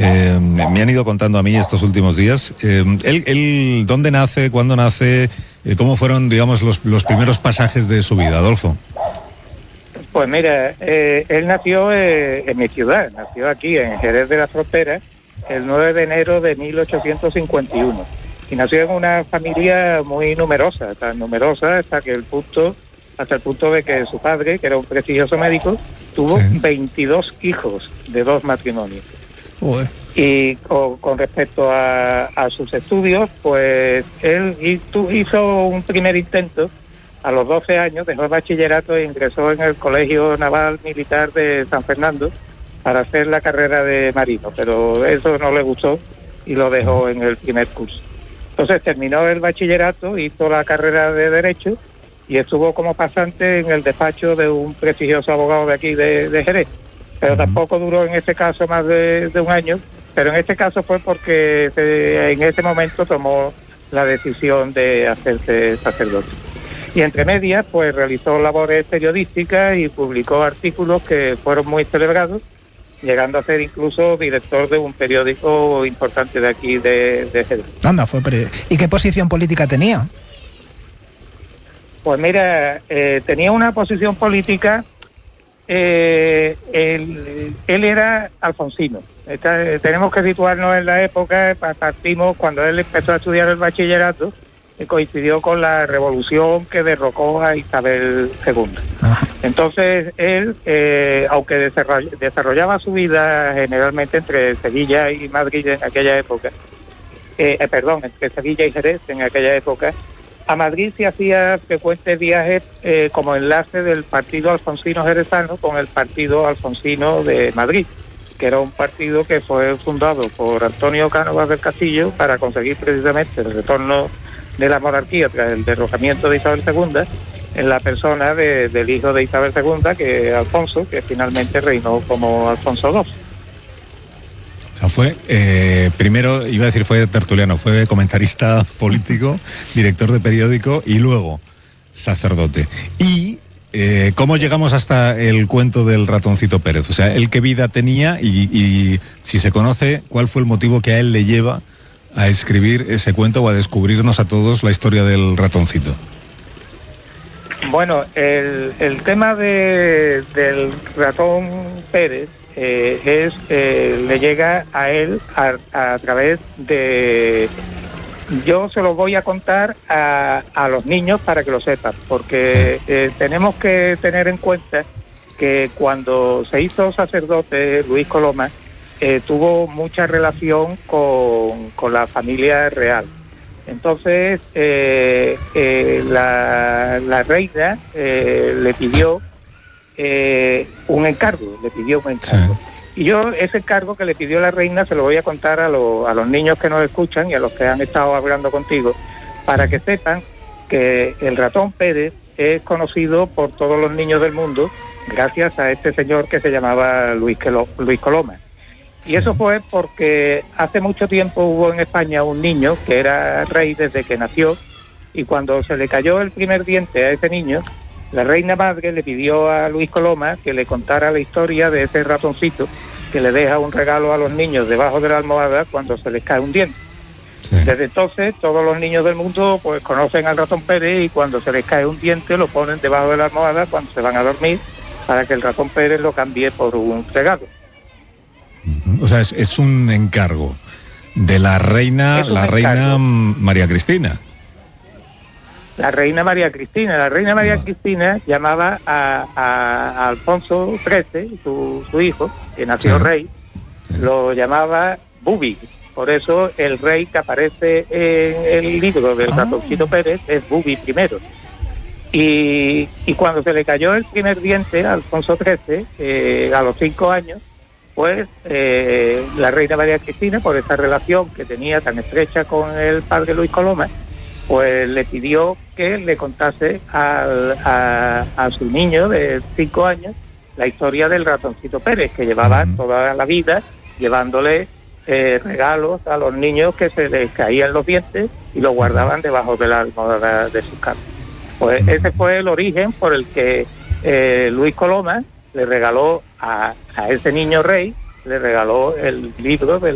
me han ido contando a mí estos últimos días. Él ¿dónde nace? ¿Cuándo nace? ¿Cómo fueron, digamos, los primeros pasajes de su vida, Adolfo? Pues mira, él nació en mi ciudad, nació aquí, en Jerez de la Frontera, el 9 de enero de 1851. Y nació en una familia muy numerosa, tan numerosa hasta el punto de que su padre, que era un prestigioso médico, tuvo 22 hijos de 2 matrimonios. Y con respecto a sus estudios, pues él hizo un primer intento a los 12 años, dejó el bachillerato e ingresó en el Colegio Naval Militar de San Fernando para hacer la carrera de marino, pero eso no le gustó y lo dejó en el primer curso. Entonces terminó el bachillerato, hizo la carrera de Derecho y estuvo como pasante en el despacho de un prestigioso abogado de aquí de Jerez. Pero tampoco duró en ese caso más de un año, pero en este caso fue porque en ese momento tomó la decisión de hacerse sacerdote. Y entre medias, pues realizó labores periodísticas y publicó artículos que fueron muy celebrados, llegando a ser incluso director de un periódico importante de aquí de Jerez. Anda, ¿y qué posición política tenía? Pues mira, tenía una posición política, él era alfonsino. Tenemos que situarnos en la época, partimos cuando él empezó a estudiar el bachillerato, coincidió con la revolución que derrocó a Isabel II. Entonces él, aunque desarrollaba su vida generalmente entre Sevilla y Madrid en aquella época, entre Sevilla y Jerez en aquella época, a Madrid se hacía frecuentes viajes como enlace del partido alfonsino jerezano con el partido alfonsino de Madrid, que era un partido que fue fundado por Antonio Cánovas del Castillo para conseguir precisamente el retorno de la monarquía tras el derrocamiento de Isabel II, en la persona del hijo de Isabel II, que Alfonso, que finalmente reinó como Alfonso II. O sea, fue, primero, fue tertuliano, fue comentarista político, director de periódico y luego sacerdote. Y ¿cómo llegamos hasta el cuento del ratoncito Pérez? O sea, ¿él qué vida tenía y si se conoce, cuál fue el motivo que a él le lleva a escribir ese cuento o a descubrirnos a todos la historia del ratoncito? Bueno, el tema del ratón Pérez le llega a él a través de... Yo se lo voy a contar a los niños para que lo sepan, porque tenemos que tener en cuenta que cuando se hizo sacerdote Luis Coloma, tuvo mucha relación con la familia real. Entonces la reina le pidió un encargo. Y yo ese encargo que le pidió la reina se lo voy a contar a los niños que nos escuchan y a los que han estado hablando contigo, para que sepan que el ratón Pérez es conocido por todos los niños del mundo gracias a este señor que se llamaba Luis Coloma. Y eso fue porque hace mucho tiempo hubo en España un niño que era rey desde que nació, y cuando se le cayó el primer diente a ese niño, la reina madre le pidió a Luis Coloma que le contara la historia de ese ratoncito que le deja un regalo a los niños debajo de la almohada cuando se les cae un diente. Desde entonces todos los niños del mundo pues conocen al ratón Pérez, y cuando se les cae un diente lo ponen debajo de la almohada cuando se van a dormir, para que el ratón Pérez lo cambie por un regalo. O sea, es un encargo de la reina, reina María Cristina. La reina María Cristina llamaba a Alfonso XIII, su hijo, que nació rey, lo llamaba Bubi. Por eso el rey que aparece en el libro del ratoncito Pérez es Bubi I. Y cuando se le cayó el primer diente a Alfonso XIII, a los 5 años, pues la reina María Cristina, por esa relación que tenía tan estrecha con el padre Luis Coloma, pues le pidió que le contase a su niño de 5 años la historia del ratoncito Pérez, que llevaba toda la vida llevándole regalos a los niños que se les caían los dientes y los guardaban debajo de la almohada de su cama. Pues ese fue el origen por el que Luis Coloma le regaló a ese niño rey, le regaló el libro del